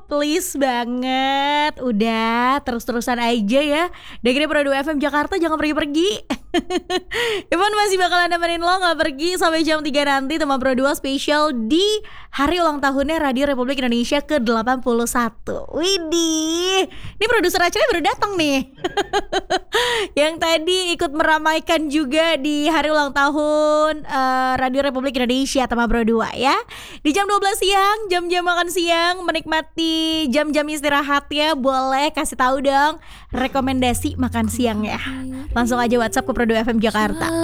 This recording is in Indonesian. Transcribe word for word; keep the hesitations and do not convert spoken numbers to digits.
please banget. Udah terus-terusan aja ya. Dengerin Pro dua F M Jakarta, jangan pergi-pergi. Ivan masih bakalan nemenin lo gak pergi sampai jam tiga nanti teman Pro dua spesial di hari ulang tahunnya Radio Republik Indonesia ke delapan puluh satu. Widih, ini produser acaranya baru datang nih. Yang tadi ikut meramaikan juga di hari ulang tahun uh, Radio Republik Indonesia teman Pro dua ya. Di jam dua belas siang, jam-jam makan siang, menikmati jam-jam istirahatnya, boleh kasih tahu dong rekomendasi makan siang ya. Langsung aja WhatsApp ke Pro dua F M Jakarta.